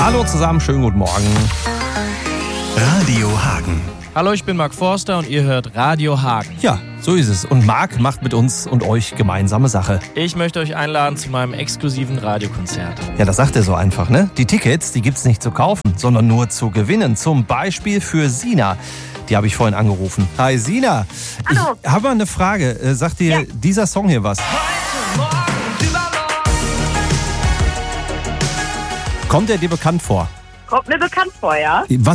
Hallo zusammen, schönen guten Morgen. Radio Hagen. Hallo, ich bin Marc Forster und ihr hört Radio Hagen. Ja, so ist es. Und Marc macht mit uns und euch gemeinsame Sache. Ich möchte euch einladen zu meinem exklusiven Radiokonzert. Ja, das sagt er so einfach, ne? Die Tickets, die gibt's nicht zu kaufen, sondern nur zu gewinnen. Zum Beispiel für Sina. Die habe ich vorhin angerufen. Hi Sina. Hallo. Ich habe mal eine Frage. Sagt dir dieser Song hier was? Kommt er dir bekannt vor? Kommt mir bekannt vor, ja? Was